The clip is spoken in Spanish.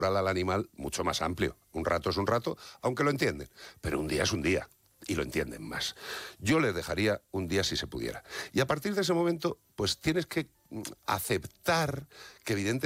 al animal mucho más amplio. Un rato es un rato, aunque lo entienden, pero un día es un día. Y lo entienden más. Yo les dejaría un día si se pudiera. Y a partir de ese momento, pues tienes que aceptar que evidentemente